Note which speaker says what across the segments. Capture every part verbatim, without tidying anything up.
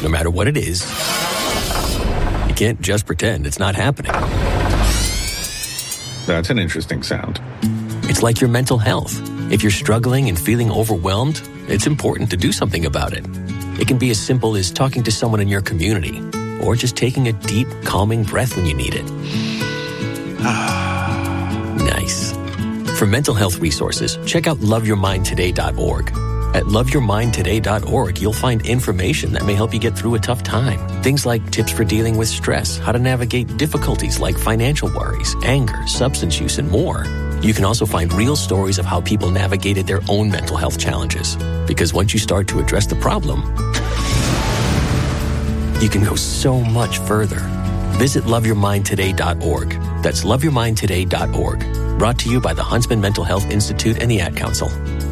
Speaker 1: no matter what it is, you can't just pretend it's not happening.
Speaker 2: That's an interesting sound.
Speaker 1: It's like your mental health. If you're struggling and feeling overwhelmed, it's important to do something about it. It can be as simple as talking to someone in your community, or just taking a deep, calming breath when you need it. Nice. For mental health resources, check out love your mind today dot org. At love your mind today dot org, you'll find information that may help you get through a tough time. Things like tips for dealing with stress, how to navigate difficulties like financial worries, anger, substance use, and more. You can also find real stories of how people navigated their own mental health challenges. Because once you start to address the problem, you can go so much further. Visit love your mind today dot org. That's love your mind today dot org. Brought to you by the Huntsman Mental Health Institute and the Ad Council.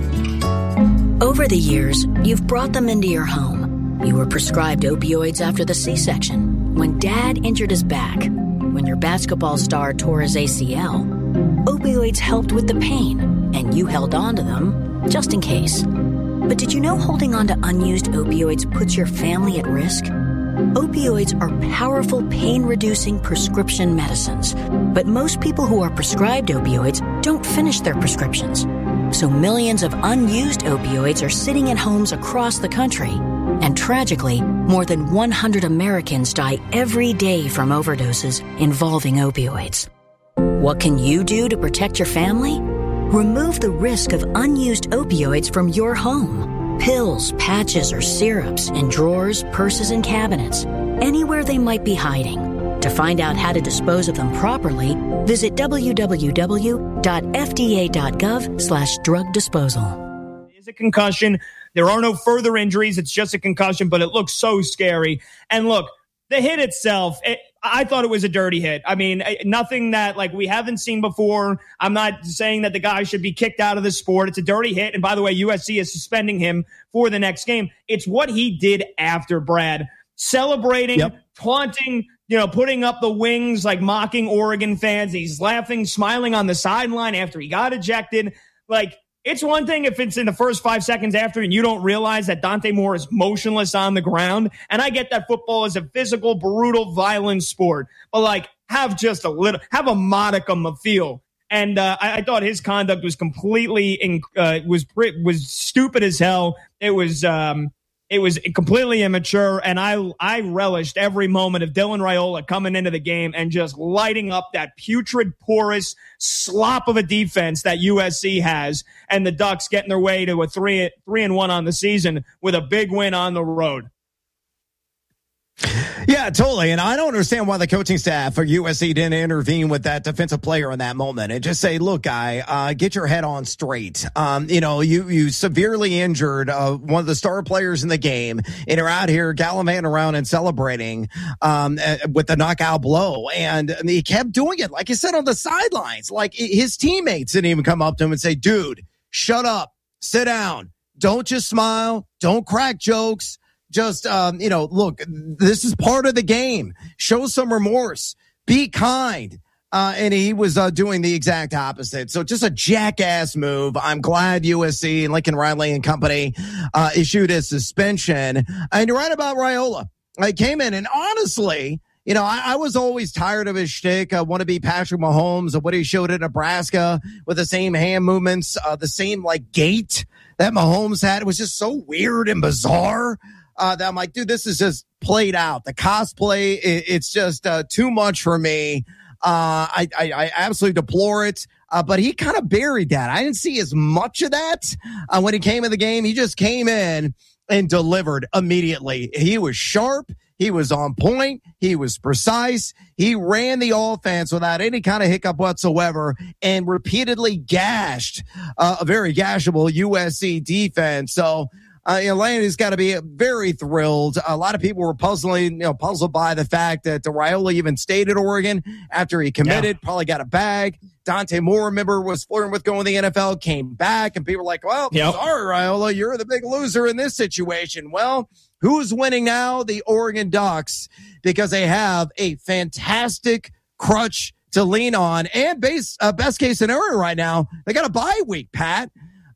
Speaker 3: Over the years, you've brought them into your home. You were prescribed opioids after the C-section, when Dad injured his back, when your basketball star tore his A C L. Opioids helped with the pain, and you held on to them just in case. But did you know holding on to unused opioids puts your family at risk? Opioids are powerful pain-reducing prescription medicines, but most people who are prescribed opioids don't finish their prescriptions. So millions of unused opioids are sitting in homes across the country. And tragically, more than one hundred Americans die every day from overdoses involving opioids. What can you do to protect your family? Remove the risk of unused opioids from your home. Pills, patches, or syrups in drawers, purses, and cabinets, anywhere they might be hiding. To find out how to dispose of them properly, visit w w w dot f d a dot gov slash drug disposal.
Speaker 4: It is a concussion. There are no further injuries. It's just a concussion, but it looks so scary. And look, the hit itself, it, I thought it was a dirty hit. I mean, nothing that like we haven't seen before. I'm not saying that the guy should be kicked out of the sport. It's a dirty hit. And by the way, U S C is suspending him for the next game. It's what he did after, Brad. Celebrating, yep. taunting, you know, putting up the wings, like mocking Oregon fans. He's laughing, smiling on the sideline after he got ejected. Like, it's one thing if it's in the first five seconds after and you don't realize that Dante Moore is motionless on the ground. And I get that football is a physical, brutal, violent sport. But, like, have just a little, have a modicum of feel. And uh, I, I thought his conduct was completely, in, uh, was was stupid as hell. It was... Um, It was completely immature, and I I relished every moment of Dylan Raiola coming into the game and just lighting up that putrid, porous slop of a defense that U S C has, and the Ducks getting their way to a three three and one on the season with a big win on the road.
Speaker 5: Yeah, totally. And I don't understand why the coaching staff for U S C didn't intervene with that defensive player in that moment and just say, look, guy, uh, get your head on straight. Um, you know, you, you severely injured uh, one of the star players in the game and are out here gallivanting around and celebrating um, uh, with the knockout blow. And, and he kept doing it, like you said, on the sidelines. Like his teammates didn't even come up to him and say, dude, shut up, sit down. Don't just smile. Don't crack jokes. Just, um, you know, look, this is part of the game. Show some remorse. Be kind. Uh, and he was uh, doing the exact opposite. So just a jackass move. I'm glad U S C and Lincoln Riley and company uh, issued a suspension. And you're right about Raiola. I came in and honestly, you know, I, I was always tired of his shtick. I want to be Patrick Mahomes of what he showed at Nebraska with the same hand movements, uh, the same like gait that Mahomes had. It was just so weird and bizarre. Uh, that I'm like, dude, this is just played out. The cosplay, it, it's just uh, too much for me. Uh, I, I, I absolutely deplore it. Uh, but he kind of buried that. I didn't see as much of that uh, when he came in the game. He just came in and delivered immediately. He was sharp. He was on point. He was precise. He ran the offense without any kind of hiccup whatsoever and repeatedly gashed uh, a very gashable U S C defense. So, Uh, Atlanta's got to be very thrilled. A lot of people were puzzling, you know, puzzled by the fact that Raiola even stayed at Oregon after he committed, yeah. probably got a bag. Dante Moore, remember, was flirting with going to the N F L, came back, and people were like, well, yep. sorry, Raiola, you're the big loser in this situation. Well, who's winning now? The Oregon Ducks, because they have a fantastic crutch to lean on, and base, uh, best case scenario right now, they got a bye week, Pat.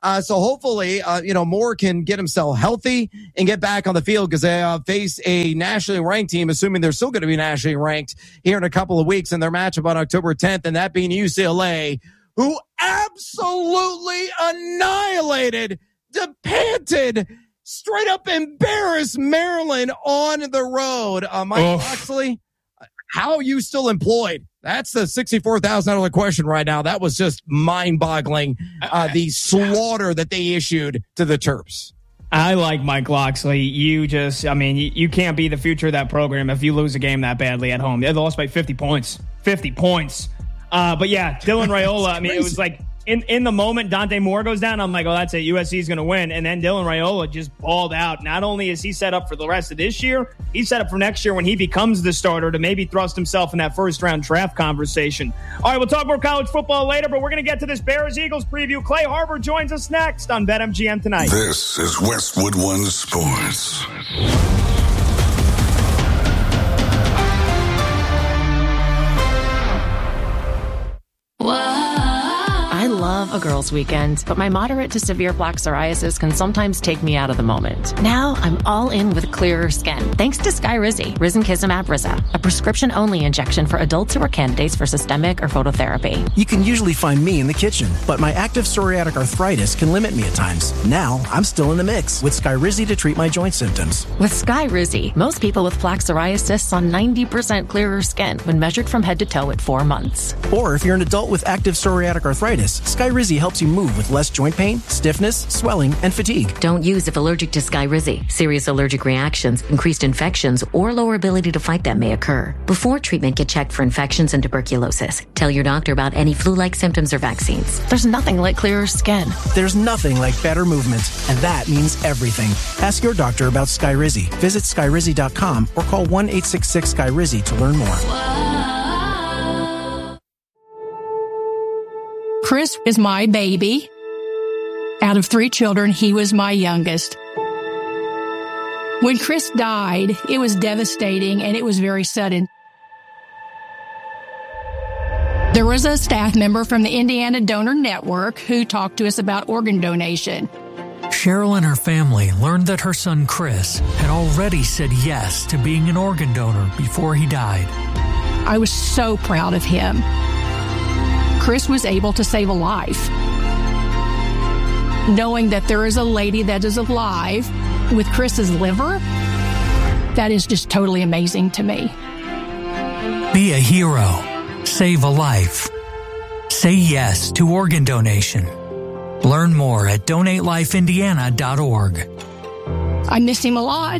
Speaker 5: Uh, so hopefully, uh, you know, Moore can get himself healthy and get back on the field because they uh, face a nationally ranked team, assuming they're still going to be nationally ranked here in a couple of weeks in their matchup on October tenth, and that being U C L A, who absolutely annihilated, depanted, straight up embarrassed Maryland on the road. Uh, Mike oh. Locksley, how are you still employed? That's the sixty-four thousand dollars question right now. That was just mind-boggling, uh, the slaughter that they issued to the Terps.
Speaker 4: I like Mike Locksley. You just, I mean, you, you can't be the future of that program if you lose a game that badly at home. They lost by fifty points. fifty points. Uh, but yeah, Dylan Raiola, I mean, it was like in, in the moment Dante Moore goes down, I'm like, oh, that's it. U S C is going to win. And then Dylan Raiola just balled out. Not only is he set up for the rest of this year, he's set up for next year when he becomes the starter to maybe thrust himself in that first round draft conversation. All right, we'll talk more college football later, but we're going to get to this Bears-Eagles preview. Clay Harbor joins us next on BetMGM Tonight.
Speaker 2: This is Westwood One Sports.
Speaker 6: I love a girl's weekend, but my moderate to severe plaque psoriasis can sometimes take me out of the moment. Now I'm all in with clearer skin, thanks to Skyrizi, Risankizumab Riza, a prescription-only injection for adults who are candidates for systemic or phototherapy.
Speaker 7: You can usually find me in the kitchen, but my active psoriatic arthritis can limit me at times. Now I'm still in the mix with Skyrizi to treat my joint symptoms.
Speaker 6: With Skyrizi, most people with plaque psoriasis saw ninety percent clearer skin when measured from head to toe at four months.
Speaker 7: Or if you're an adult with active psoriatic arthritis, Skyrizi helps you move with less joint pain, stiffness, swelling, and fatigue.
Speaker 8: Don't use if allergic to Skyrizi. Serious allergic reactions, increased infections, or lower ability to fight them may occur. Before treatment, get checked for infections and tuberculosis. Tell your doctor about any flu-like symptoms or vaccines.
Speaker 6: There's nothing like clearer skin.
Speaker 7: There's nothing like better movement, and that means everything. Ask your doctor about Skyrizi. Visit Skyrizi dot com or call one eight six six Skyrizi to learn more.
Speaker 9: Chris is my baby. Out of three children, he was my youngest. When Chris died, it was devastating and it was very sudden. There was a staff member from the Indiana Donor Network who talked to us about organ donation.
Speaker 10: Cheryl and her family learned that her son Chris had already said yes to being an organ donor before he died.
Speaker 9: I was so proud of him. Chris was able to save a life. Knowing that there is a lady that is alive with Chris's liver, that is just totally amazing to me.
Speaker 10: Be a hero. Save a life. Say yes to organ donation. Learn more at donate life indiana dot org.
Speaker 9: I miss him a lot,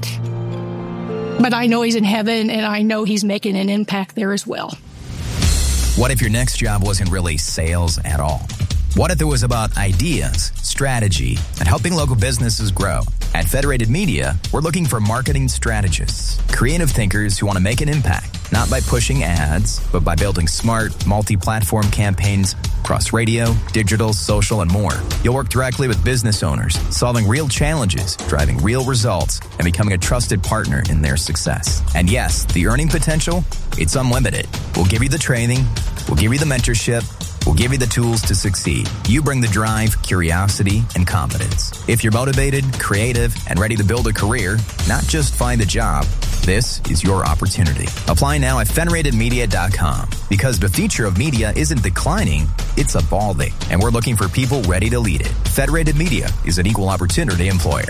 Speaker 9: but I know he's in heaven and I know he's making an impact there as well.
Speaker 11: What if your next job wasn't really sales at all? What if it was about ideas, strategy, and helping local businesses grow? At Federated Media, we're looking for marketing strategists, creative thinkers who want to make an impact, not by pushing ads, but by building smart, multi-platform campaigns across radio, digital, social, and more. You'll work directly with business owners, solving real challenges, driving real results, and becoming a trusted partner in their success. And yes, the earning potential, it's unlimited. We'll give you the training, we'll give you the mentorship, we'll give you the tools to succeed. You bring the drive, curiosity, and confidence. If you're motivated, creative, and ready to build a career, not just find a job, this is your opportunity. Apply now at federated media dot com because the future of media isn't declining, it's evolving, and we're looking for people ready to lead it. Federated Media is an equal opportunity employer.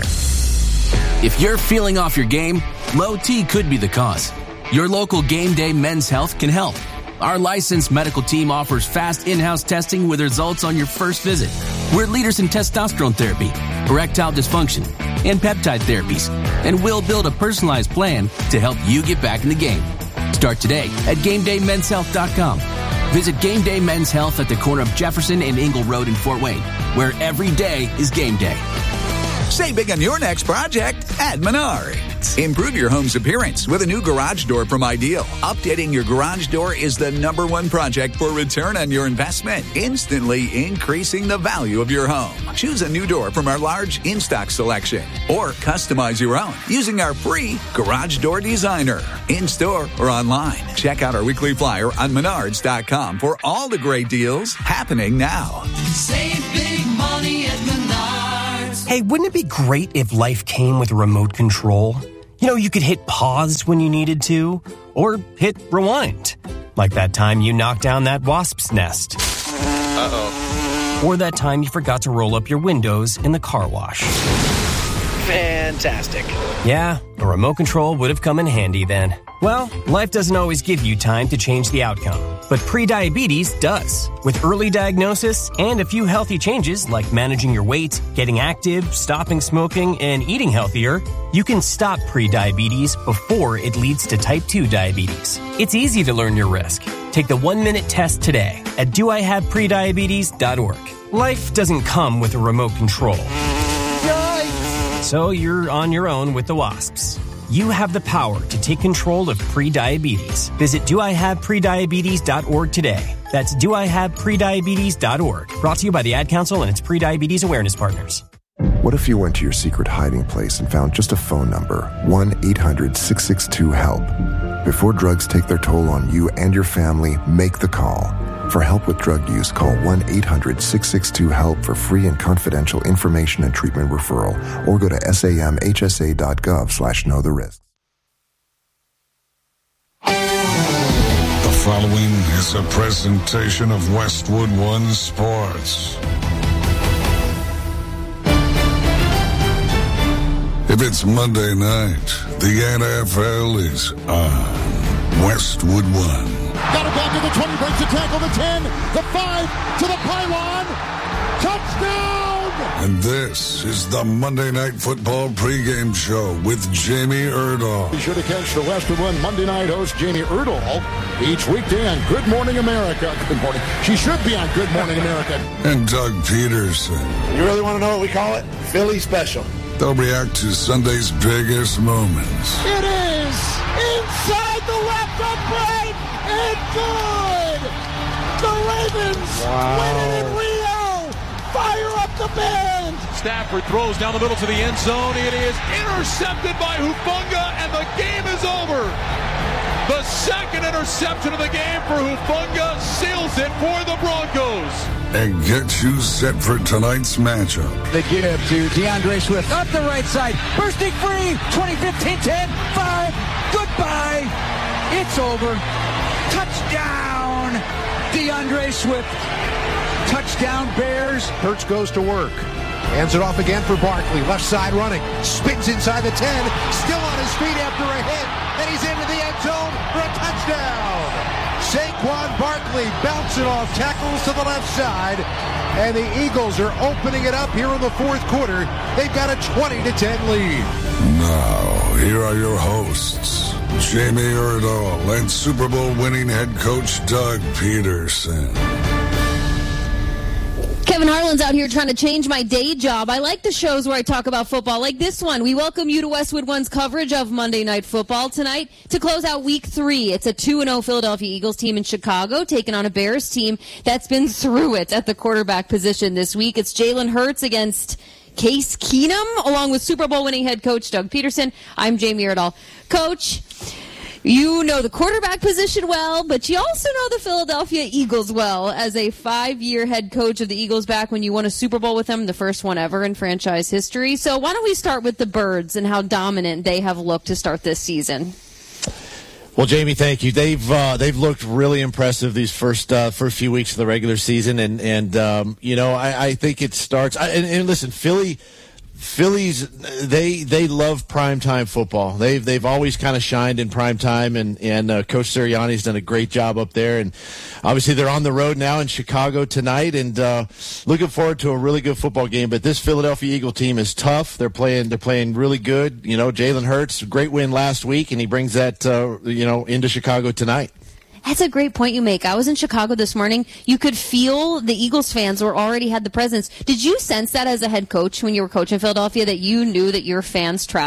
Speaker 12: If you're feeling off your game, low T could be the cause. Your local Game Day Men's Health can help. Our licensed medical team offers fast in-house testing with results on your first visit. We're leaders in testosterone therapy, erectile dysfunction, and peptide therapies, and we'll build a personalized plan to help you get back in the game. Start today at game day men's health dot com. Visit Game Day Men's Health at the corner of Jefferson and Ingle Road in Fort Wayne, where every day is game day.
Speaker 13: Save big on your next project at Menards. Improve your home's appearance with a new garage door from Ideal. Updating your garage door is the number one project for return on your investment, instantly increasing the value of your home. Choose a new door from our large in-stock selection or customize your own using our free Garage Door Designer. In-store or online. Check out our weekly flyer on menards dot com for all the great deals happening now.
Speaker 14: Save big money at Menards. Hey, wouldn't it be great if life came with a remote control? You know, you could hit pause when you needed to, or hit rewind. Like that time you knocked down that wasp's nest.
Speaker 15: Uh-oh.
Speaker 14: Or that time you forgot to roll up your windows in the car wash.
Speaker 15: Fantastic.
Speaker 14: Yeah, a remote control would have come in handy then. Well, life doesn't always give you time to change the outcome, but prediabetes does. With early diagnosis and a few healthy changes like managing your weight, getting active, stopping smoking, and eating healthier, you can stop prediabetes before it leads to type two diabetes. It's easy to learn your risk. Take the one-minute test today at do I have prediabetes dot org. Life doesn't come with a remote control. So you're on your own with the wasps. You have the power to take control of prediabetes. Visit do I have prediabetes dot org today. That's do I have prediabetes dot org. Brought to you by the Ad Council and its prediabetes awareness partners.
Speaker 16: What if you went to your secret hiding place and found just a phone number, one eight hundred six six two HELP? Before drugs take their toll on you and your family, make the call. For help with drug use, call one eight hundred six six two HELP for free and confidential information and treatment referral, or go to samhsa.gov slash know the risks.
Speaker 2: The following is a presentation of Westwood One Sports. If it's Monday night, the N F L is on Westwood One.
Speaker 17: Got it back to the twenty, breaks the tackle, the ten, the five, to the pylon. Touchdown!
Speaker 2: And this is the Monday Night Football pregame show with Jamie Erdahl.
Speaker 17: Be sure to catch the Westwood One Monday night host Jamie Erdahl each weekday on Good Morning America. Good morning. She should be on Good Morning America.
Speaker 2: And Doug Peterson.
Speaker 18: You really want to know what we call it? Philly Special.
Speaker 2: They'll react to Sunday's biggest moments.
Speaker 17: It is inside the left upright and good. The Ravens
Speaker 18: wow.
Speaker 17: win it in Rio. Fire up the band.
Speaker 19: Stafford throws down the middle to the end zone. It is intercepted by Hufanga, and the game is over. The second interception of the game for Hufanga seals it for the Broncos.
Speaker 2: And get you set for tonight's matchup.
Speaker 20: The give to DeAndre Swift up the right side. Bursting free. twenty, fifteen, ten, five. Goodbye. It's over. Touchdown. DeAndre Swift. Touchdown Bears.
Speaker 17: Hurts goes to work. Hands it off again for Barkley. Left side running. Spins inside the ten. Still on his feet after a hit. And he's into the end zone for a touchdown. Saquon Barkley bouncing off tackles to the left side. And the Eagles are opening it up here in the fourth quarter. They've got a twenty to ten lead.
Speaker 2: Now, here are your hosts, Jamie Erdahl and Super Bowl winning head coach Doug Peterson.
Speaker 21: Kevin Harlan's out here trying to change my day job. I like the shows where I talk about football, like this one. We welcome you to Westwood One's coverage of Monday Night Football tonight to close out week three. It's a two and oh Philadelphia Eagles team in Chicago taking on a Bears team that's been through it at the quarterback position this week. It's Jalen Hurts against Case Keenum, along with Super Bowl winning head coach Doug Peterson. I'm Jamie Erdahl. Coach, you know the quarterback position well, but you also know the Philadelphia Eagles well as a five-year head coach of the Eagles back when you won a Super Bowl with them, the first one ever in franchise history. So why don't we start with the Birds and how dominant they have looked to start this season?
Speaker 22: Well, Jamie, thank you. They've uh, they've looked really impressive these first uh, first few weeks of the regular season, and and um, you know I, I think it starts. I, and, and listen, Philly. Phillies, they they love primetime football. They've they've always kind of shined in primetime, and and uh, Coach Sirianni's done a great job up there. And obviously, they're on the road now in Chicago tonight, and uh, looking forward to a really good football game. But this Philadelphia Eagle team is tough. They're playing they're playing really good. You know, Jalen Hurts, great win last week, and he brings that uh, you know into Chicago tonight.
Speaker 21: That's a great point you make. I was in Chicago this morning. You could feel the Eagles fans were already had the presence. Did you sense that as a head coach when you were coaching Philadelphia, that you knew that your fans traveled?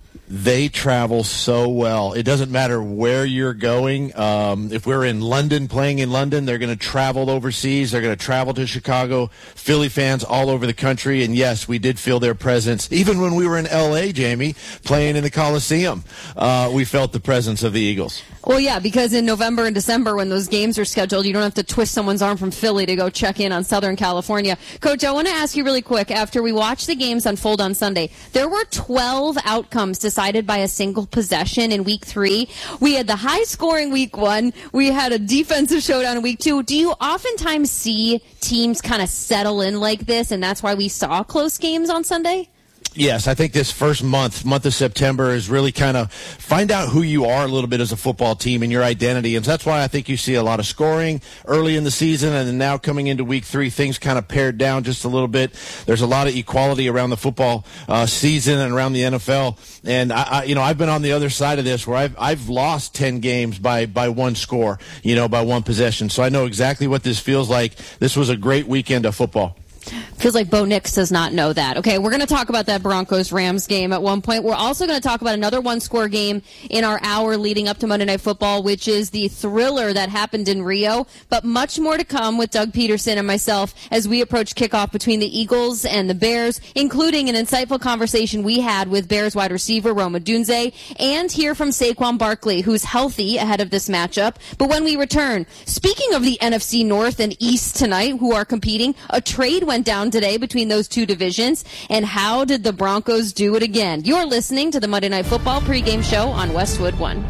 Speaker 22: They travel so well. It doesn't matter where you're going. Um, if we're in London, playing in London, they're going to travel overseas. They're going to travel to Chicago. Philly fans all over the country. And, yes, we did feel their presence. Even when we were in L A, Jamie, playing in the Coliseum, uh, we felt the presence of the Eagles.
Speaker 21: Well, yeah, because in November and December when those games are scheduled, you don't have to twist someone's arm from Philly to go check in on Southern California. Coach, I want to ask you really quick, after we watched the games unfold on Sunday, there were twelve outcomes decided by a single possession in week three. We had the high-scoring week one. We had a defensive showdown in week two. Do you oftentimes see teams kind of settle in like this, and that's why we saw close games on Sunday?
Speaker 22: Yes, I think this first month, month of September, is really kind of find out who you are a little bit as a football team and your identity. And that's why I think you see a lot of scoring early in the season. And then now coming into week three, things kind of pared down just a little bit. There's a lot of equality around the football uh, season and around the N F L. And, I, I, you know, I've been on the other side of this where I've, I've lost ten games by, by one score, you know, by one possession. So I know exactly what this feels like. This was a great weekend of football.
Speaker 21: Feels like Bo Nix does not know that. Okay, we're going to talk about that Broncos-Rams game at one point. We're also going to talk about another one-score game in our hour leading up to Monday Night Football, which is the thriller that happened in Rio. But much more to come with Doug Peterson and myself as we approach kickoff between the Eagles and the Bears, including an insightful conversation we had with Bears wide receiver Rome Odunze, and hear from Saquon Barkley, who's healthy ahead of this matchup. But when we return, speaking of the N F C North and East tonight, who are competing, a trade went down today between those two divisions, and how did the Broncos do it again? You're listening to the Monday Night Football pregame show on Westwood One.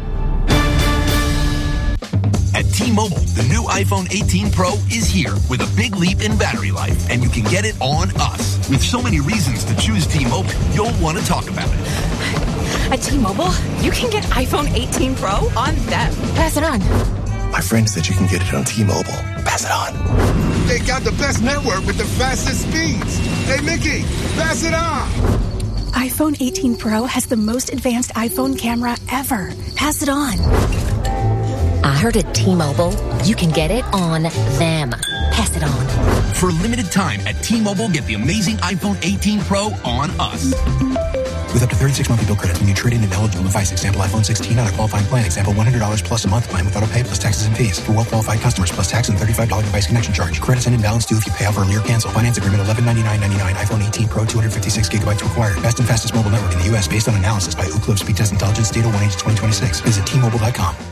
Speaker 1: At T-Mobile, the new iPhone eighteen Pro is here with a big leap in battery life, and you can get it on us. With so many reasons to choose T-Mobile, you'll want to talk about it.
Speaker 3: At T-Mobile, you can get iPhone eighteen Pro on them. Pass it on.
Speaker 1: My friend said you can get it on T-Mobile. Pass it on.
Speaker 23: They got the best network with the fastest speeds. Hey, Mickey, pass it on.
Speaker 3: iPhone eighteen Pro has the most advanced iPhone camera ever. Pass it on.
Speaker 8: I heard at T-Mobile, you can get it on them. Pass it on.
Speaker 1: For a limited time at T-Mobile, get the amazing iPhone eighteen Pro on us. With up to thirty-six monthly bill credits when you trade in an eligible device. Example, iPhone sixteen on a qualifying plan. Example, one hundred dollars plus a month plan with auto pay plus taxes and fees. For well-qualified customers, plus tax and thirty-five dollars device connection charge. Credits and imbalance due if you pay off early or cancel. Finance agreement eleven ninety-nine ninety-nine. iPhone eighteen Pro, two hundred fifty-six gigabytes required. Best and fastest mobile network in the U S based on analysis by Ookla Speed Test Intelligence. Data one H twenty twenty-six. Visit T Mobile dot com.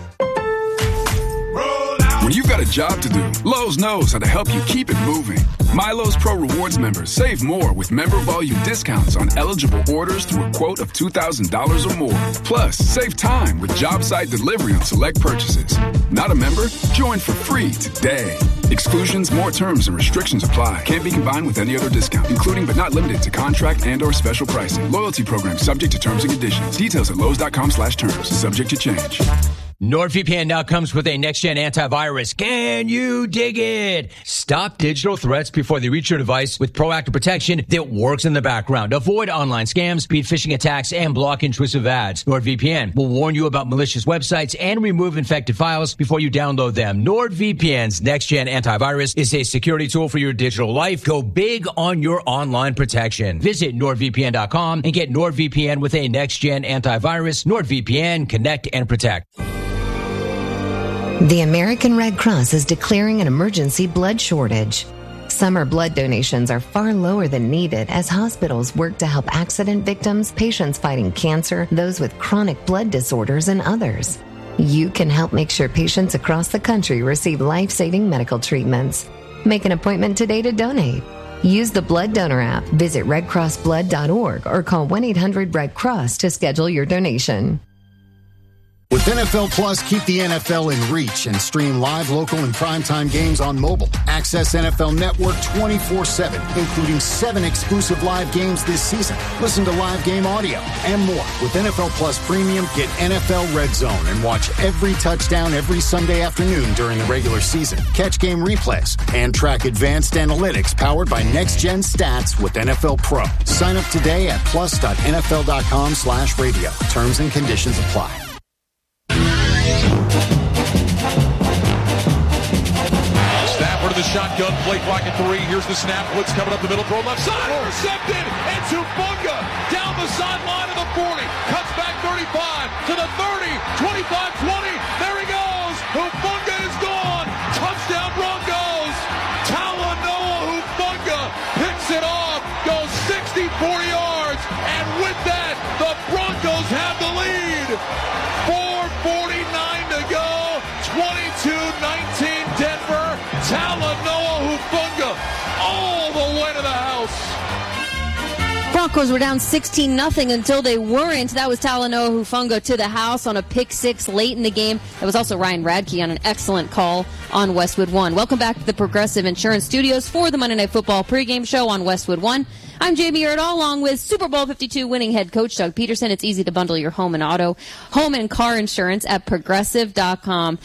Speaker 24: When you've got a job to do, Lowe's knows how to help you keep it moving. MyLowe's Pro Rewards members save more with member volume discounts on eligible orders through a quote of two thousand dollars or more. Plus, save time with job site delivery on select purchases. Not a member? Join for free today. Exclusions, more terms, and restrictions apply. Can't be combined with any other discount, including but not limited to contract and or special pricing. Loyalty program subject to terms and conditions. Details at Lowe's.com slash terms. Subject to change.
Speaker 25: NordVPN now comes with a next-gen antivirus. Can you dig it? Stop digital threats before they reach your device with proactive protection that works in the background. Avoid online scams, beat phishing attacks, and block intrusive ads. NordVPN will warn you about malicious websites and remove infected files before you download them. NordVPN's next-gen antivirus is a security tool for your digital life. Go big on your online protection. Visit Nord V P N dot com and get NordVPN with a next-gen antivirus. NordVPN, connect and protect.
Speaker 26: The American Red Cross is declaring an emergency blood shortage. Summer blood donations are far lower than needed as hospitals work to help accident victims, patients fighting cancer, those with chronic blood disorders, and others. You can help make sure patients across the country receive life-saving medical treatments. Make an appointment today to donate. Use the Blood Donor app, visit red cross blood dot org, or call one eight hundred red cross to schedule your donation.
Speaker 27: With N F L Plus, keep the N F L in reach and stream live, local, and primetime games on mobile. Access N F L Network twenty-four seven, including seven exclusive live games this season. Listen to live game audio and more. With N F L Plus Premium, get N F L Red Zone and watch every touchdown every Sunday afternoon during the regular season. Catch game replays and track advanced analytics powered by next-gen stats with N F L Pro. Sign up today at plus dot N F L dot com slash radio. Terms and conditions apply.
Speaker 19: Stafford to the shotgun play clock at three. Here's the snap. Blitz coming up the middle. Throw left side. Intercepted. It's Hufanga down the sideline of the forty. Cuts back thirty-five to the thirty. twenty-five twenty. There he goes. Hufanga is gone. Touchdown Broncos. Talanoa Hufanga picks it off. Goes sixty-four yards. And with that, the Broncos have the lead. four forty-nine to go. twenty-two nineteen Denver. Talanoa Hufanga all the way to the house.
Speaker 21: Broncos were down sixteen nothing until they weren't. That was Talanoa Hufanga to the house on a pick six late in the game. That was also Ryan Radke on an excellent call on Westwood One. Welcome back to the Progressive Insurance Studios for the Monday Night Football pregame show on Westwood One. I'm Jamie Erdahl, along with Super Bowl fifty-two winning head coach Doug Peterson. It's easy to bundle your home and auto, home and car insurance at progressive dot com.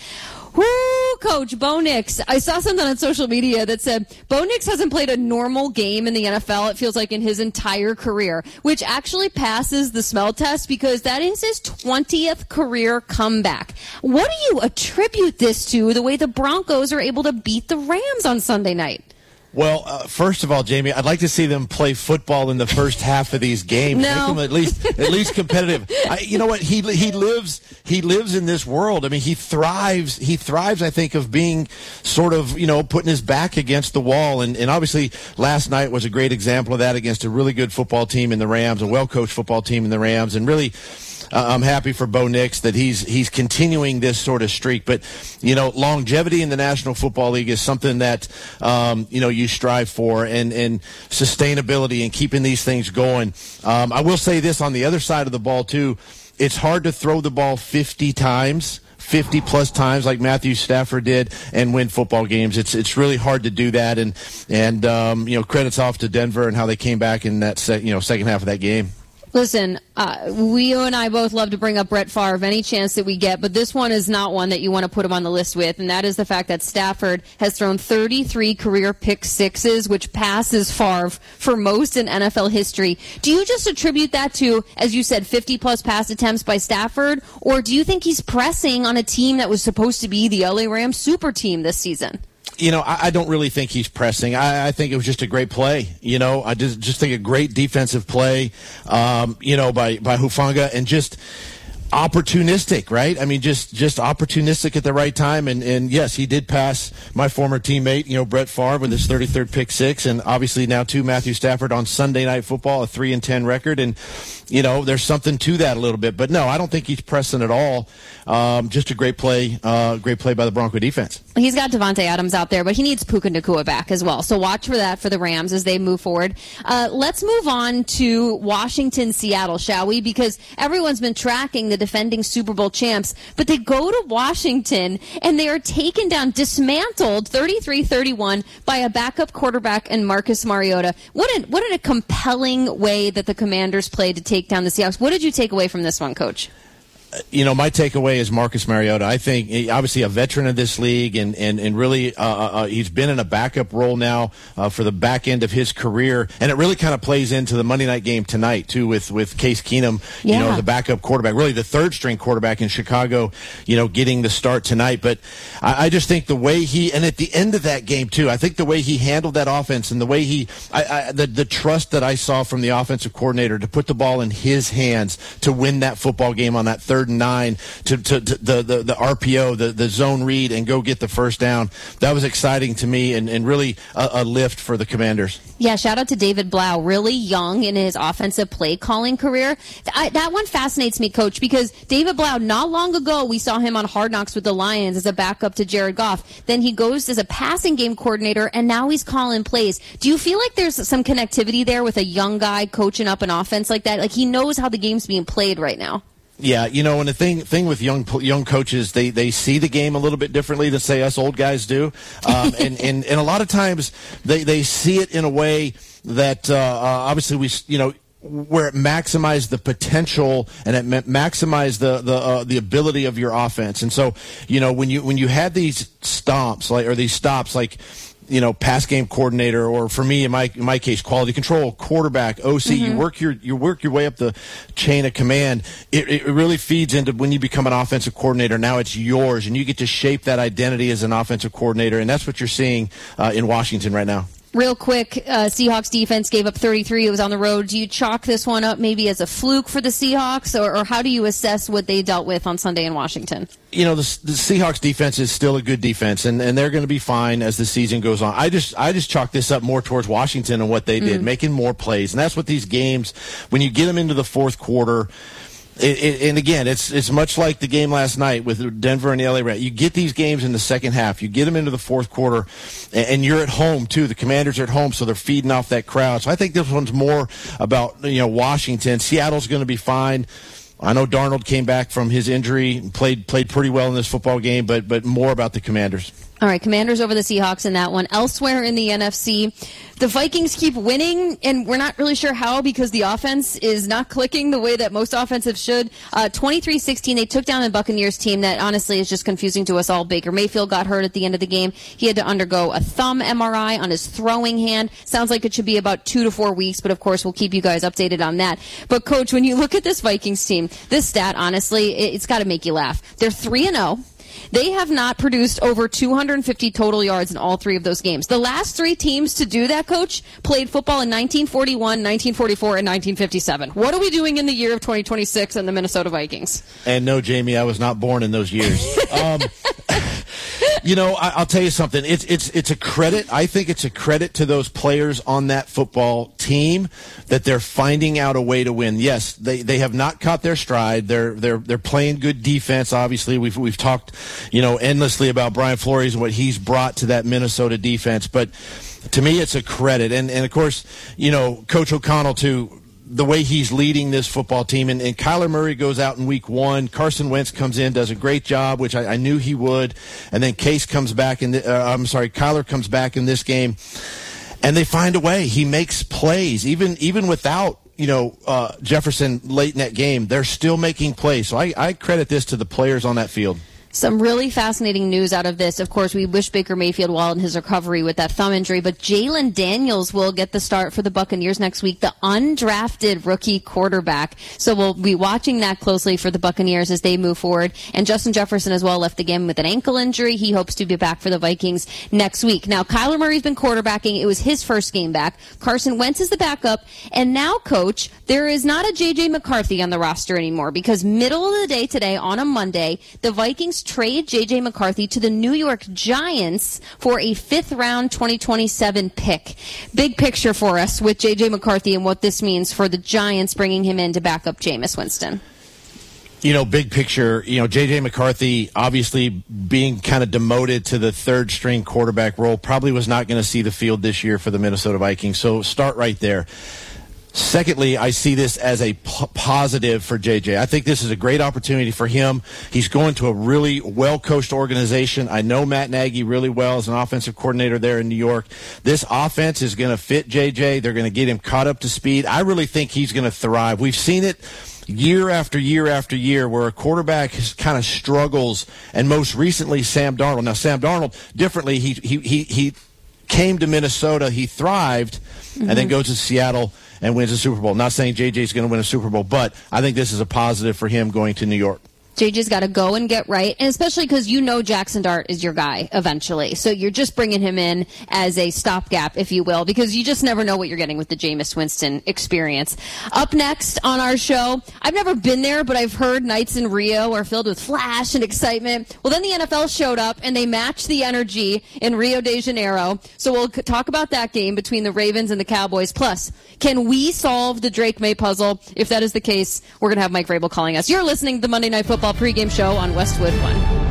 Speaker 21: Woo, Coach Bo Nix. I saw something on social media that said Bo Nix hasn't played a normal game in the N F L, it feels like, in his entire career, which actually passes the smell test because that is his twentieth career comeback. What do you attribute this to, the way the Broncos are able to beat the Rams on Sunday night?
Speaker 22: Well, uh, first of all, Jamie, I'd like to see them play football in the first half of these games.
Speaker 21: No.
Speaker 22: Make them at least at least competitive. I, you know what? He he lives he lives in this world. I mean, he thrives. He thrives. I think of being sort of you know putting his back against the wall. And and obviously last night was a great example of that against a really good football team in the Rams, a well coached football team in the Rams, and really. Uh, I'm happy for Bo Nix that he's he's continuing this sort of streak. But, you know, longevity in the National Football League is something that, um, you know, you strive for, and, and sustainability and keeping these things going. Um, I will say this on the other side of the ball, too. It's hard to throw the ball fifty times. fifty plus times like Matthew Stafford did and win football games. It's it's really hard to do that, and and um, you know, credits off to Denver and how they came back in that se- you know second half of that game.
Speaker 21: Listen, uh, we, you and I both love to bring up Brett Favre any chance that we get, but this one is not one that you want to put him on the list with, and that is the fact that Stafford has thrown thirty-three career pick sixes, which passes Favre for most in N F L history. Do you just attribute that to, as you said, fifty plus pass attempts by Stafford, or do you think he's pressing on a team that was supposed to be the L A Rams super team this season?
Speaker 22: You know, I, I don't really think he's pressing. I, I think it was just a great play. You know, I just just think a great defensive play, um, you know, by, by Hufanga, and just opportunistic, right? I mean, just just opportunistic at the right time. And, and yes, he did pass my former teammate, you know, Brett Favre with his thirty-third pick six, and obviously now too Matthew Stafford on Sunday Night Football, a three and ten record. And you know, there's something to that a little bit. But no, I don't think he's pressing at all. Um, just a great play, uh, great play by the Bronco defense.
Speaker 21: He's got Devontae Adams out there, but he needs Puka Nacua back as well. So watch for that for the Rams as they move forward. Uh, let's move on to Washington, Seattle, shall we? Because everyone's been tracking the defending Super Bowl champs, but they go to Washington and they are taken down, dismantled thirty-three thirty-one by a backup quarterback and Marcus Mariota. What a, what a compelling way that the Commanders played to take down the Seahawks. What did you take away from this one, Coach?
Speaker 22: You know, my takeaway is Marcus Mariota. I think, obviously, a veteran of this league, and, and, and really uh, uh, he's been in a backup role now uh, for the back end of his career. And it really kind of plays into the Monday night game tonight, too, with, with Case Keenum,
Speaker 21: yeah.
Speaker 22: you know, the backup quarterback, really the third-string quarterback in Chicago, you know, getting the start tonight. But I, I just think the way he, and at the end of that game, too, I think the way he handled that offense and the way he, I, I, the, the trust that I saw from the offensive coordinator to put the ball in his hands to win that football game on that third and nine, to, to, to the, the, the R P O, the, the zone read, and go get the first down. That was exciting to me, and, and really a, a lift for the Commanders.
Speaker 21: Yeah, shout out to David Blau, really young in his offensive play calling career. I, that one fascinates me, Coach, because David Blau, not long ago, we saw him on Hard Knocks with the Lions as a backup to Jared Goff. Then he goes as a passing game coordinator, and now he's calling plays. Do you feel like there's some connectivity there with a young guy coaching up an offense like that? Like, he knows how the game's being played right now.
Speaker 22: Yeah, you know, and the thing thing with young young coaches, they, they see the game a little bit differently than, say, us old guys do. Um, and, and, and a lot of times they, they see it in a way that uh, uh, obviously we, you know, where it maximizes the potential and it maximizes the the uh, the ability of your offense. And so, you know, when you when you had these stomps like or these stops like you know, pass game coordinator, or for me, in my in my case, quality control, quarterback, O C. Mm-hmm. You work your you work your way up the chain of command. It, it really feeds into when you become an offensive coordinator. Now it's yours, and you get to shape that identity as an offensive coordinator, and that's what you're seeing uh, in Washington right now.
Speaker 21: Real quick, uh, Seahawks defense gave up thirty-three. It was on the road. Do you chalk this one up maybe as a fluke for the Seahawks, or, or how do you assess what they dealt with on Sunday in Washington?
Speaker 22: You know, the, the Seahawks defense is still a good defense, and, and they're going to be fine as the season goes on. I just I just chalk this up more towards Washington and what they did, mm. making more plays. And that's what these games, when you get them into the fourth quarter, It, it, and again, it's it's much like the game last night with Denver and the L A Rams. You get these games in the second half. You get them into the fourth quarter, and, and you're at home, too. The Commanders are at home, so they're feeding off that crowd. So I think this one's more about, you know, Washington. Seattle's going to be fine. I know Darnold came back from his injury and played played pretty well in this football game, but but more about the Commanders.
Speaker 21: All right, Commanders over the Seahawks in that one. Elsewhere in the N F C, the Vikings keep winning, and we're not really sure how because the offense is not clicking the way that most offensives should. Uh, twenty-three sixteen, they took down a Buccaneers team that honestly is just confusing to us all. Baker Mayfield got hurt at the end of the game. He had to undergo a thumb M R I on his throwing hand. Sounds like it should be about two to four weeks, but of course we'll keep you guys updated on that. But, Coach, when you look at this Vikings team, this stat, honestly, it's got to make you laugh. They're three and oh. They have not produced over two hundred fifty total yards in all three of those games. The last three teams to do that, Coach, played football in nineteen forty-one, nineteen forty-four, and nineteen fifty-seven. What are we doing in the year of twenty twenty-six in the Minnesota Vikings?
Speaker 22: And no, Jamie, I was not born in those years. um, you know, I, I'll tell you something. It's it's it's a credit. I think it's a credit to those players on that football team that they're finding out a way to win. Yes, they, they have not caught their stride. They're they're they're playing good defense. Obviously, we've we've talked, you know, endlessly about Brian Flores and what he's brought to that Minnesota defense. But to me, it's a credit. And and of course, you know, Coach O'Connell too. The way he's leading this football team, and, and Kyler Murray goes out in week one. Carson Wentz comes in, does a great job, which I, I knew he would. And then Case comes back, in the, uh, I'm sorry, Kyler comes back in this game, and they find a way. He makes plays, even even without, you know, uh, Jefferson late in that game. They're still making plays. So I, I credit this to the players on that field.
Speaker 21: Some really fascinating news out of this. Of course, we wish Baker Mayfield well in his recovery with that thumb injury, but Jalen Daniels will get the start for the Buccaneers next week, the undrafted rookie quarterback. So we'll be watching that closely for the Buccaneers as they move forward. And Justin Jefferson as well left the game with an ankle injury. He hopes to be back for the Vikings next week. Now, Kyler Murray's been quarterbacking. It was his first game back. Carson Wentz is the backup. And now, Coach, there is not a J J McCarthy on the roster anymore because middle of the day today on a Monday, the Vikings trade J J McCarthy to the New York Giants for a fifth round twenty twenty-seven pick. Big picture for us with J J McCarthy and what this means for the Giants bringing him in to back up Jameis Winston.
Speaker 22: You know, big picture, you know, J J McCarthy obviously being kind of demoted to the third string quarterback role probably was not going to see the field this year for the Minnesota Vikings. So start right there. Secondly, I see this as a p- positive for J J. I think this is a great opportunity for him. He's going to a really well-coached organization. I know Matt Nagy really well as an offensive coordinator there in New York. This offense is going to fit J J. They're going to get him caught up to speed. I really think he's going to thrive. We've seen it year after year after year where a quarterback kind of struggles, and most recently Sam Darnold. Now, Sam Darnold, differently, he he he, he came to Minnesota, he thrived, mm-hmm. and then goes to Seattle and wins a Super Bowl. Not saying J J's going to win a Super Bowl, but I think this is a positive for him going to New York.
Speaker 21: J J's got to go and get right, and especially because you know Jackson Dart is your guy eventually. So you're just bringing him in as a stopgap, if you will, because you just never know what you're getting with the Jameis Winston experience. Up next on our show, I've never been there, but I've heard nights in Rio are filled with flash and excitement. Well, then the N F L showed up, and they matched the energy in Rio de Janeiro. So we'll talk about that game between the Ravens and the Cowboys. Plus, can we solve the Drake May puzzle? If that is the case, we're going to have Mike Vrabel calling us. You're listening to the Monday Night Football pregame show on Westwood One.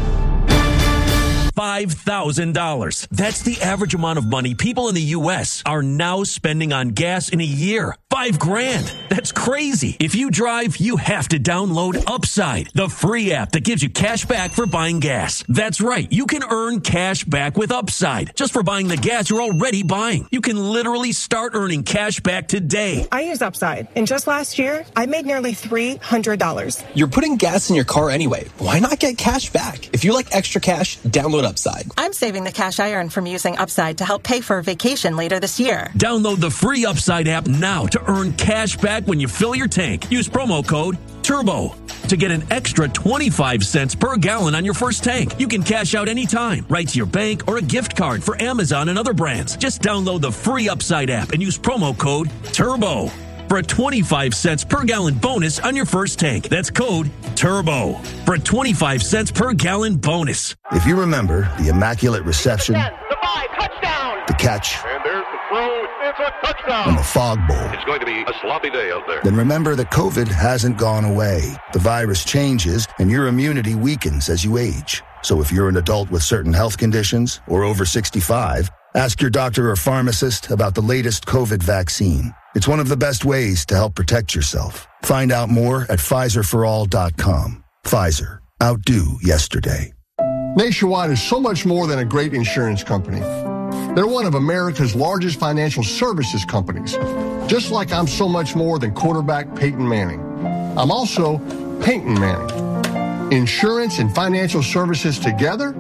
Speaker 4: five thousand dollars. That's the average amount of money people in the U S are now spending on gas in a year. Five grand. That's crazy. If you drive, you have to download Upside, the free app that gives you cash back for buying gas. That's right. You can earn cash back with Upside just for buying the gas you're already buying. You can literally start earning cash back today.
Speaker 5: I use Upside, and just last year, I made nearly three hundred dollars.
Speaker 6: You're putting gas in your car anyway. Why not get cash back? If you like extra cash, download Download Upside.
Speaker 5: I'm saving the cash I earn from using Upside to help pay for a vacation later this year.
Speaker 4: Download the free Upside app now to earn cash back when you fill your tank. Use promo code TURBO to get an extra twenty-five cents per gallon on your first tank. You can cash out anytime, right to your bank or a gift card for Amazon and other brands. Just download the free Upside app and use promo code TURBO for a twenty-five cents per gallon bonus on your first tank. That's code TURBO for a twenty-five cents per gallon bonus.
Speaker 7: If you remember the Immaculate Reception,
Speaker 9: ten, the five, touchdown.
Speaker 7: The catch,
Speaker 9: and there's the throw, it's a touchdown.
Speaker 7: And the Fog Bowl.
Speaker 9: It's going to be a sloppy day out there.
Speaker 7: Then remember that COVID hasn't gone away. The virus changes and your immunity weakens as you age. So if you're an adult with certain health conditions or over sixty-five, ask your doctor or pharmacist about the latest COVID vaccine. It's one of the best ways to help protect yourself. Find out more at Pfizer for all dot com. Pfizer. Outdo yesterday.
Speaker 10: Nationwide is so much more than a great insurance company. They're one of America's largest financial services companies. Just like I'm so much more than quarterback Peyton Manning. I'm also Peyton Manning. Insurance and financial services together,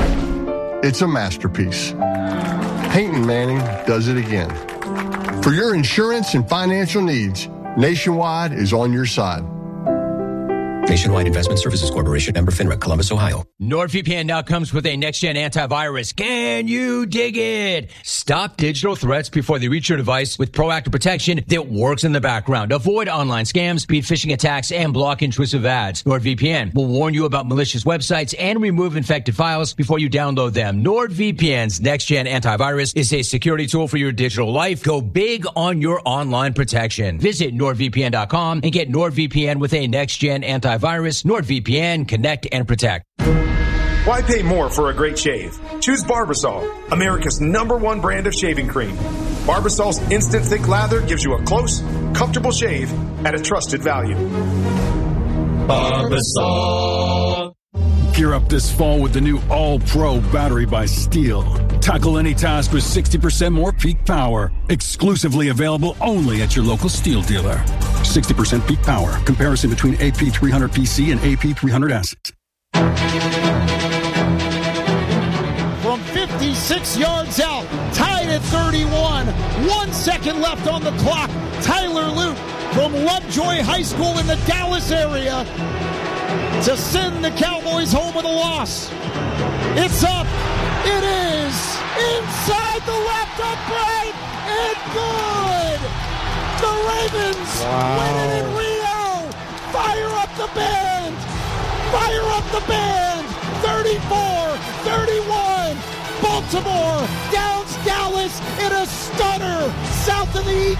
Speaker 10: it's a masterpiece. Peyton Manning does it again. For your insurance and financial needs, Nationwide is on your side.
Speaker 11: Nationwide Investment Services Corporation, member FINRA, Columbus, Ohio.
Speaker 25: NordVPN now comes with a next-gen antivirus. Can you dig it? Stop digital threats before they reach your device with proactive protection that works in the background. Avoid online scams, beat phishing attacks, and block intrusive ads. NordVPN will warn you about malicious websites and remove infected files before you download them. NordVPN's next-gen antivirus is a security tool for your digital life. Go big on your online protection. Visit nord V P N dot com and get NordVPN with a next-gen antivirus. Virus, NordVPN, connect and protect.
Speaker 12: Why pay more for a great shave? Choose Barbasol, America's number one brand of shaving cream. Barbasol's instant thick lather gives you a close, comfortable shave at a trusted value. Barbasol.
Speaker 24: Gear up this fall with the new All-Pro battery by Steel. Tackle any task with sixty percent more peak power. Exclusively available only at your local Steel dealer. sixty percent peak power. Comparison between A P three hundred P C and A P three hundred S.
Speaker 13: From fifty-six yards out, tied at thirty-one. One second left on the clock. Tyler Loop from Lovejoy High School in the Dallas area to send the Cowboys home with a loss. It's up. It is inside the left upright and good. The Ravens wow. win it in Rio. Fire up the band. Fire up the band. thirty-four thirty-one. Baltimore downs Dallas in a stunner south of the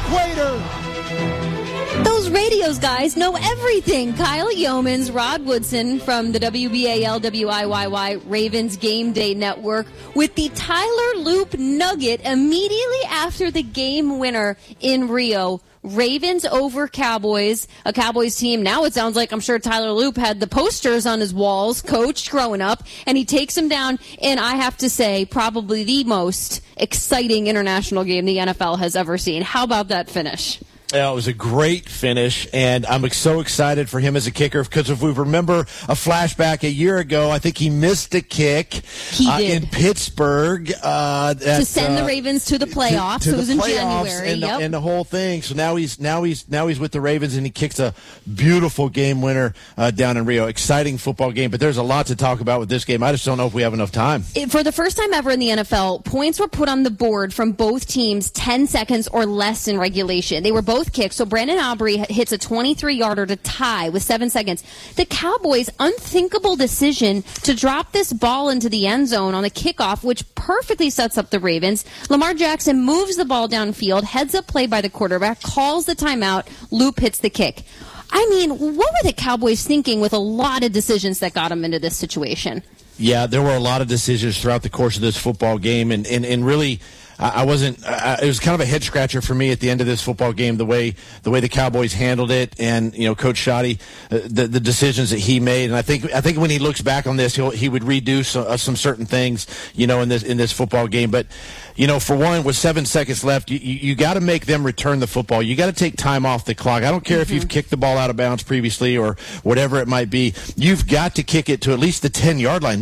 Speaker 13: equator.
Speaker 21: Those radios guys know everything. Kyle Yeomans, Rod Woodson from the W B A L W I Y Y Ravens Game Day Network with the Tyler Loop nugget immediately after the game winner in Rio. Ravens over Cowboys, a Cowboys team. Now it sounds like, I'm sure Tyler Loop had the posters on his walls, coached growing up, and he takes them down in, I have to say, probably the most exciting international game the N F L has ever seen. How about that finish?
Speaker 22: Yeah, it was a great finish, and I'm so excited for him as a kicker because if we remember a flashback a year ago, I think he missed a kick
Speaker 21: he
Speaker 22: uh,
Speaker 21: did.
Speaker 22: in Pittsburgh. Uh,
Speaker 21: to at, send uh, the Ravens to the playoffs.
Speaker 22: To, to
Speaker 21: it was
Speaker 22: the
Speaker 21: in
Speaker 22: playoffs
Speaker 21: January.
Speaker 22: And,
Speaker 21: yep.
Speaker 22: the, and the whole thing. So now he's now he's now he's with the Ravens, and he kicks a beautiful game winner uh, down in Rio. Exciting football game, but there's a lot to talk about with this game. I just don't know if we have enough time.
Speaker 21: It, for the first time ever in the N F L, points were put on the board from both teams ten seconds or less in regulation. They were both kicks. So Brandon Aubrey hits a twenty-three yarder to tie with seven seconds. The Cowboys' unthinkable decision to drop this ball into the end zone on the kickoff, which perfectly sets up the Ravens. Lamar Jackson moves the ball downfield, heads up play by the quarterback, calls the timeout, Loop hits the kick. I mean, what were the Cowboys thinking with a lot of decisions that got them into this situation?
Speaker 22: Yeah, there were a lot of decisions throughout the course of this football game, and, and, and really I wasn't. I, it was kind of a head scratcher for me at the end of this football game. The way the way the Cowboys handled it, and you know, Coach Shoddy, uh, the the decisions that he made. And I think I think when he looks back on this, he'll he would redo some, uh, some certain things, you know, in this in this football game. But you know, for one, with seven seconds left, you you, you got to make them return the football. You got to take time off the clock. I don't care mm-hmm. if you've kicked the ball out of bounds previously or whatever it might be. You've got to kick it to at least the ten yard line.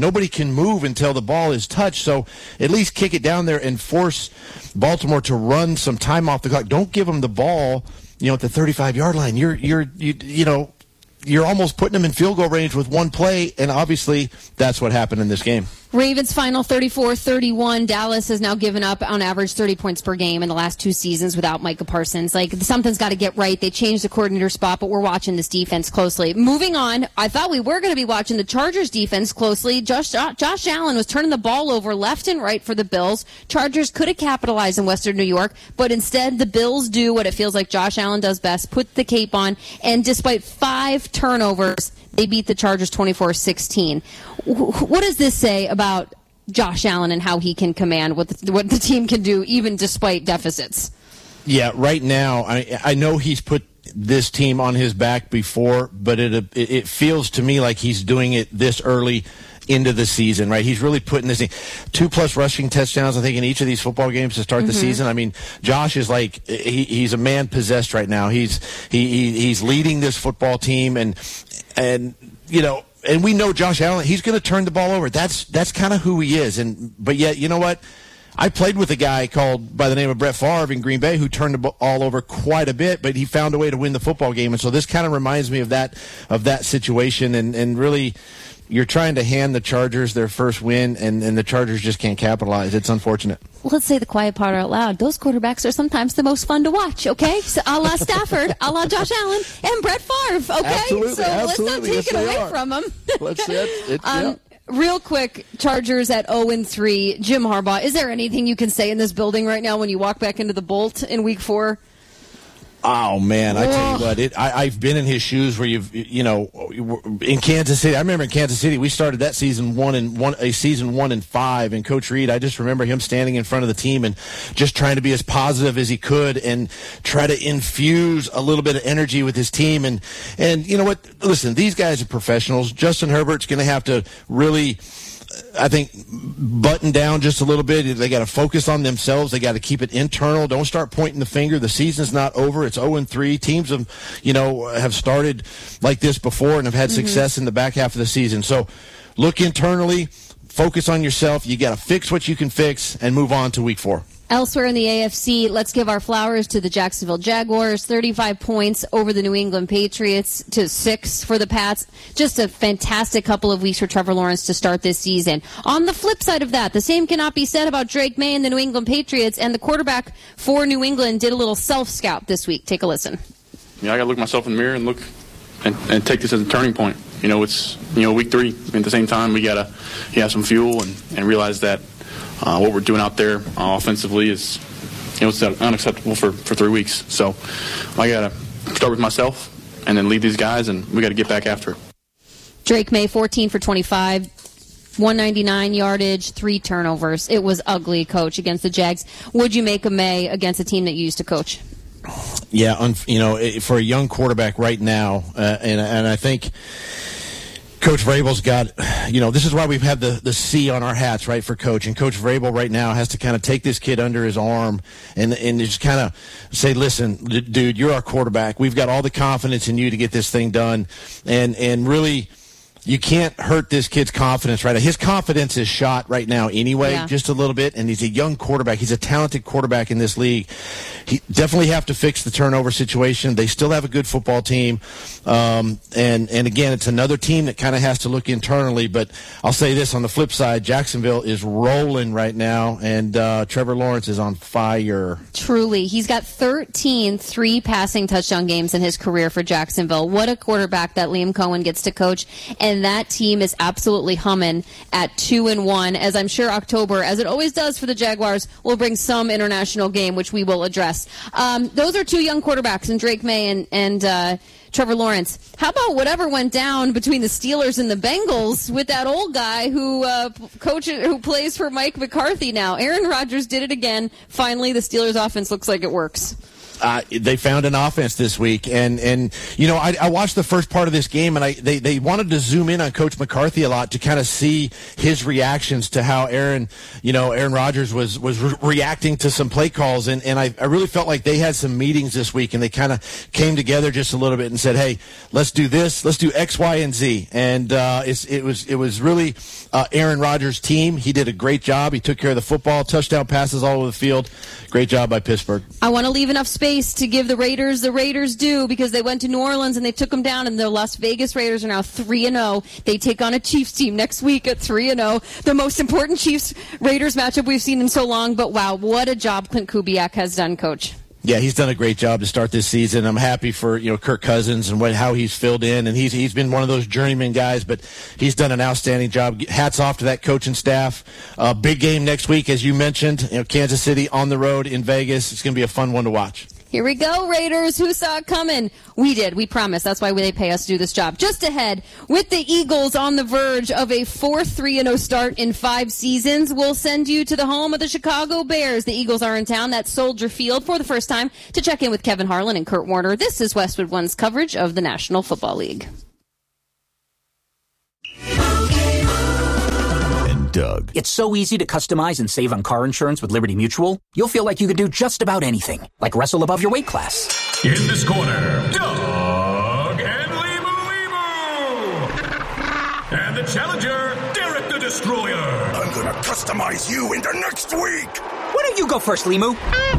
Speaker 22: Nobody can move until the ball is touched, so at least kick it down there and force Baltimore to run some time off the clock. Don't give them the ball, you know, at the thirty-five-yard line. You're, you're, you, you know, you're almost putting them in field goal range with one play, and obviously that's what happened in this game.
Speaker 21: Ravens final thirty-four thirty-one. Dallas has now given up on average thirty points per game in the last two seasons without Micah Parsons. Like, something's got to get right. They changed the coordinator spot, but we're watching this defense closely. Moving on, I thought we were going to be watching the Chargers defense closely. Josh, Josh Allen was turning the ball over left and right for the Bills. Chargers could have capitalized in Western New York, but instead the Bills do what it feels like Josh Allen does best, put the cape on, and despite five turnovers, they beat the Chargers twenty-four sixteen. What does this say about Josh Allen and how he can command what the, what the team can do even despite deficits?
Speaker 22: Yeah, right now, I I know he's put this team on his back before, but it it feels to me like he's doing it this early into the season, right? He's really putting this in. Two-plus rushing touchdowns, I think, in each of these football games to start mm-hmm. the season. I mean, Josh is like, he, he's a man possessed right now. He's he, he he's leading this football team, and and you know, and we know Josh Allen, he's going to turn the ball over. That's that's kind of who he is. And but yet, you know what? I played with a guy called by the name of Brett Favre in Green Bay who turned the ball over quite a bit, but he found a way to win the football game. And so this kind of reminds me of that of that situation, and and really, you're trying to hand the Chargers their first win, and, and the Chargers just can't capitalize. It's unfortunate.
Speaker 21: Let's say the quiet part out loud. Those quarterbacks are sometimes the most fun to watch, okay? So a la Stafford, a la Josh Allen, and Brett Favre, okay?
Speaker 22: Absolutely,
Speaker 21: so
Speaker 22: absolutely.
Speaker 21: let's not take
Speaker 22: yes,
Speaker 21: it away
Speaker 22: are.
Speaker 21: from them.
Speaker 22: Let's see. It's, it's,
Speaker 21: um,
Speaker 22: yeah.
Speaker 21: Real quick, Chargers at oh and three. Jim Harbaugh, is there anything you can say in this building right now when you walk back into the Bolt in week four?
Speaker 22: Oh, man, I tell you what, it, I, I've been in his shoes where you've, you know, in Kansas City. I remember in Kansas City, we started that season one and one, a season one and five. And Coach Reed, I just remember him standing in front of the team and just trying to be as positive as he could and try to infuse a little bit of energy with his team. And, and you know what? Listen, these guys are professionals. Justin Herbert's going to have to really, I think, button down just a little bit. They got to focus on themselves. They got to keep it internal. Don't start pointing the finger. The season's not over. It's oh and three. Teams have, you know, have started like this before and have had mm-hmm. success in the back half of the season. So look internally, focus on yourself. You got to fix what you can fix and move on to week four.
Speaker 21: Elsewhere in the A F C, let's give our flowers to the Jacksonville Jaguars. thirty-five points over the New England Patriots to six for the Pats. Just a fantastic couple of weeks for Trevor Lawrence to start this season. On the flip side of that, the same cannot be said about Drake May and the New England Patriots, and the quarterback for New England did a little self-scout this week. Take a listen.
Speaker 6: Yeah, I got to look myself in the mirror and look and, and take this as a turning point. You know, it's, you know, week three. At the same time, we got to you have some fuel and, and realize that Uh, what we're doing out there uh, offensively is, you know, it's unacceptable for, for three weeks. So I got to start with myself and then lead these guys, and we got to get back after it.
Speaker 21: Drake May, fourteen for twenty-five, one ninety-nine yardage, three turnovers. It was ugly, Coach, against the Jags. Would you make a May against a team that you used to coach?
Speaker 22: Yeah, un- you know, for a young quarterback right now, uh, and and I think Coach Vrabel's got, you know, this is why we've had the, the C on our hats, right, for Coach. And Coach Vrabel right now has to kind of take this kid under his arm and and just kind of say, listen, dude, you're our quarterback. We've got all the confidence in you to get this thing done. And and really, you can't hurt this kid's confidence, right? His confidence is shot right now anyway, yeah. just a little bit, and he's a young quarterback. He's a talented quarterback in this league. He definitely have to fix the turnover situation. They still have a good football team. Um, and, and again, it's another team that kind of has to look internally. But I'll say this, on the flip side, Jacksonville is rolling right now, and uh, Trevor Lawrence is on fire.
Speaker 21: Truly. He's got thirteen three passing touchdown games in his career for Jacksonville. What a quarterback that Liam Cohen gets to coach. And that team is absolutely humming at two and one, as I'm sure October, as it always does for the Jaguars, will bring some international game, which we will address. Um, those are two young quarterbacks, in Drake May and, and uh, Trevor Lawrence. How about whatever went down between the Steelers and the Bengals with that old guy who uh, coach who plays for Mike McCarthy now? Aaron Rodgers did it again. Finally, the Steelers offense looks like it works.
Speaker 22: uh, they found an offense this week. And, and you know, I, I watched the first part of this game, and I they, they wanted to zoom in on Coach McCarthy a lot to kind of see his reactions to how Aaron, you know, Aaron Rodgers was, was re- reacting to some play calls. And, and I, I really felt like they had some meetings this week, and they kind of came together just a little bit and said, hey, let's do this. Let's do X, Y, and Z. And uh, it's, it was it was really uh, Aaron Rodgers' team. He did a great job. He took care of the football, touchdown passes all over the field. Great job by Pittsburgh.
Speaker 21: I want to leave enough space to give the Raiders the Raiders due, because they went to New Orleans and they took them down, and the Las Vegas Raiders are now three and oh. They take on a Chiefs team next week at three and oh. The most important Chiefs-Raiders matchup we've seen in so long. But, wow, what a job Clint Kubiak has done, Coach.
Speaker 22: Yeah, he's done a great job to start this season. I'm happy for, you know, Kirk Cousins and what, how he's filled in, and he's he's been one of those journeyman guys, but he's done an outstanding job. Hats off to that coaching staff. Uh, big game next week, as you mentioned. You know, Kansas City on the road in Vegas. It's going to be a fun one to watch.
Speaker 21: Here we go, Raiders. Who saw it coming? We did. We promise. That's why they pay us to do this job. Just ahead, with the Eagles on the verge of a four three and oh start in five seasons, we'll send you to the home of the Chicago Bears. The Eagles are in town. That's Soldier Field for the first time to check in with Kevin Harlan and Kurt Warner. This is Westwood One's coverage of the National Football League.
Speaker 2: Doug. It's so easy to customize and save on car insurance with Liberty Mutual. You'll feel like you could do just about anything, like wrestle above your weight class.
Speaker 14: In this corner, Doug and Limu Limu. And the challenger, Derek the Destroyer.
Speaker 23: I'm gonna customize you into next week.
Speaker 2: Why don't you go first, Limu?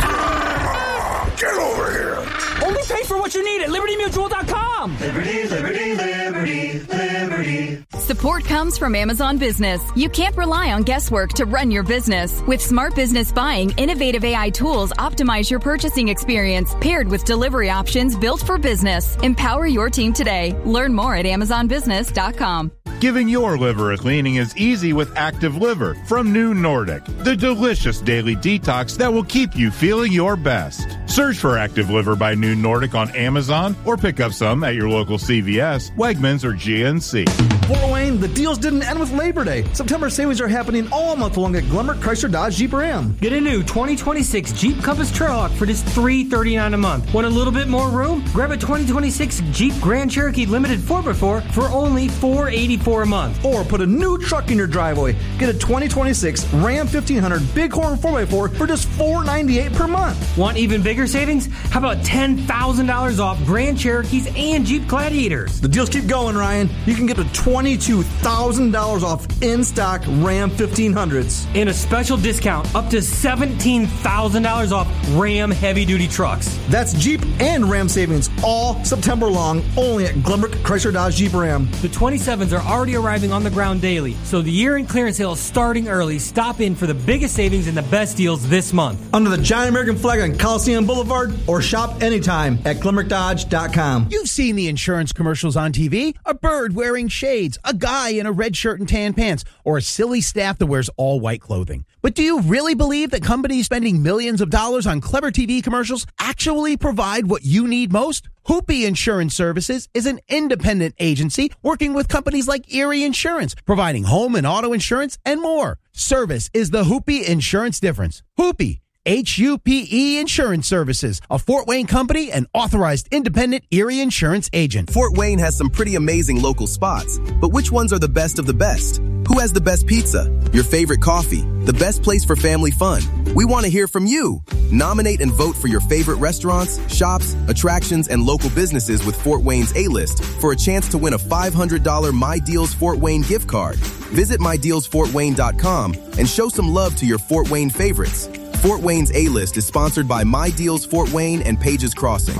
Speaker 23: Ah, get over here.
Speaker 2: Only pay for what you need at Liberty Mutual dot com.
Speaker 15: Liberty, Liberty, Liberty, Liberty.
Speaker 16: Support comes from Amazon Business. You can't rely on guesswork to run your business. With Smart Business Buying, innovative A I tools optimize your purchasing experience, paired with delivery options built for business. Empower your team today. Learn more at Amazon Business dot com.
Speaker 17: Giving your liver a cleaning is easy with Active Liver from New Nordic, the delicious daily detox that will keep you feeling your best. Search for Active Liver by New Nordic on Amazon or pick up some at your local C V S, Wegmans, or G N C.
Speaker 18: Fort Wayne, the deals didn't end with Labor Day. September savings are happening all month long at Glenbrook Chrysler Dodge Jeep Ram.
Speaker 20: Get a new twenty twenty-six Jeep Compass Trailhawk for just three hundred thirty-nine dollars a month. Want a little bit more room? Grab a twenty twenty-six Jeep Grand Cherokee Limited four by four for only four hundred eighty-four dollars a month.
Speaker 18: Or put a new truck in your driveway. Get a twenty twenty-six Ram fifteen hundred Bighorn four by four for just four hundred ninety-eight dollars per month.
Speaker 20: Want even bigger savings? How about ten thousand dollars off Grand Cherokees and Jeep Gladiators?
Speaker 18: The deals keep going, Ryan. You can get to twenty-two thousand dollars off in-stock Ram fifteen hundreds.
Speaker 20: And a special discount up to seventeen thousand dollars off Ram heavy-duty trucks.
Speaker 18: That's Jeep and Ram savings all September long, only at Glenbrook Chrysler Dodge Jeep Ram.
Speaker 20: The twenty-sevens are already arriving on the ground daily, so the year-end clearance sale is starting early. Stop in for the biggest savings and the best deals this month.
Speaker 18: Under the giant American flag on Coliseum Boulevard, or shop anytime at Glenbrook Dodge dot com.
Speaker 28: You've seen the insurance commercials on T V. A bird wearing shades, a guy in a red shirt and tan pants, or a silly staff that wears all white clothing. But do you really believe that companies spending millions of dollars on clever T V commercials actually provide what you need most? Hoopy Insurance Services is an independent agency working with companies like Erie Insurance, providing home and auto insurance and more. Service is the Hoopy Insurance difference. Hoopy, H U P E Insurance Services, a Fort Wayne company and authorized independent Erie Insurance agent.
Speaker 29: Fort Wayne has some pretty amazing local spots, but which ones are the best of the best? Who has the best pizza? Your favorite coffee? The best place for family fun? We want to hear from you. Nominate and vote for your favorite restaurants, shops, attractions, and local businesses with Fort Wayne's A-List for a chance to win a five hundred dollars My Deals Fort Wayne gift card. Visit my deals fort wayne dot com and show some love to your Fort Wayne favorites. Fort Wayne's A-List is sponsored by My Deals Fort Wayne and Pages Crossing.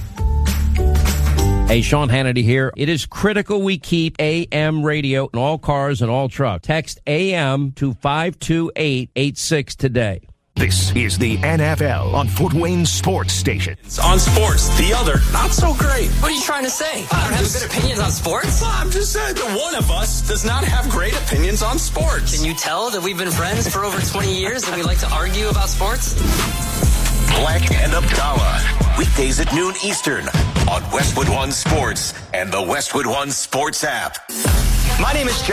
Speaker 30: Hey, Sean Hannity here. It is critical we keep A M radio in all cars and all trucks. Text A M to five two eight eight six today.
Speaker 31: This is the N F L on Fort Wayne Sports Station.
Speaker 32: It's on sports, the other, not so great.
Speaker 33: What are you trying to say? I don't have good opinions on sports?
Speaker 32: Well, I'm just saying that one of us does not have great opinions on sports.
Speaker 33: Can you tell that we've been friends for over twenty years and we like to argue about sports?
Speaker 31: Black and Abdallah, weekdays at noon Eastern on Westwood One Sports and the Westwood One Sports app.
Speaker 33: My name is John.